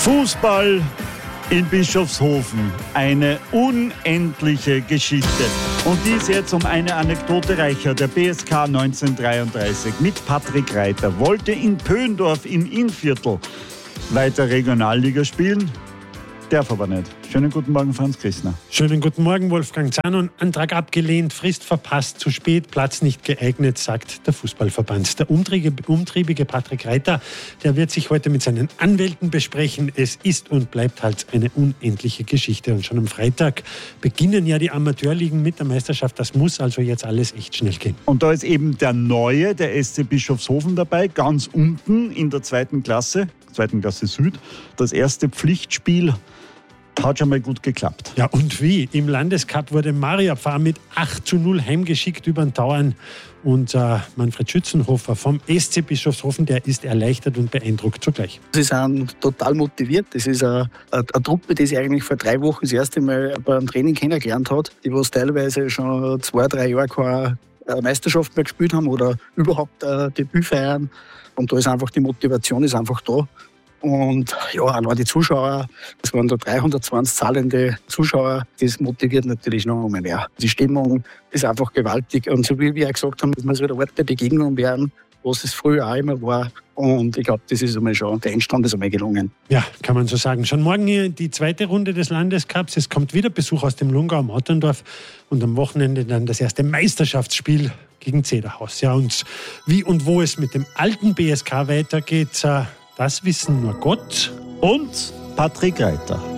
Fußball in Bischofshofen. Eine unendliche Geschichte. Und die ist jetzt um eine Anekdote reicher. Der BSK 1933 mit Patrick Reiter wollte in Pöndorf im Innviertel weiter Regionalliga spielen. Darf aber nicht. Schönen guten Morgen, Franz Christner. Schönen guten Morgen, Wolfgang Zanon. Antrag abgelehnt, Frist verpasst, zu spät, Platz nicht geeignet, sagt der Fußballverband. Der umtriebige Patrick Reiter, der wird sich heute mit seinen Anwälten besprechen. Es ist und bleibt halt eine unendliche Geschichte. Und schon am Freitag beginnen ja die Amateurligen mit der Meisterschaft. Das muss also jetzt alles echt schnell gehen. Und da ist eben der Neue, der SC Bischofshofen dabei, ganz unten in der zweiten Klasse Süd. Das erste Pflichtspiel hat schon mal gut geklappt. Ja, und wie? Im Landescup wurde Maria Pfarr mit 8:0 heimgeschickt über den Tauern. Und Manfred Schützenhofer vom SC Bischofshofen, der ist erleichtert und beeindruckt zugleich. Sie sind total motiviert. Das ist eine Truppe, die sich eigentlich vor 3 Wochen das erste Mal beim Training kennengelernt hat, die was teilweise schon 2-3 Jahre keine Meisterschaft mehr gespielt haben oder überhaupt Debüt feiern. Und da ist einfach die Motivation ist einfach da. Und ja, allein die Zuschauer, es waren da 320 zahlende Zuschauer, das motiviert natürlich noch mehr. Die Stimmung ist einfach gewaltig. Und so wie wir gesagt haben, dass wir so der Ort der Begegnung werden, was es früher auch immer war. Und ich glaube, das ist einmal schon, der Endstand ist einmal gelungen. Ja, kann man so sagen. Schon morgen hier die zweite Runde des Landescups. Es kommt wieder Besuch aus dem Lungau am Otterndorf und am Wochenende dann das erste Meisterschaftsspiel gegen Zederhaus. Ja, und wie und wo es mit dem alten BSK weitergeht, das wissen nur Gott und Patrick Reiter.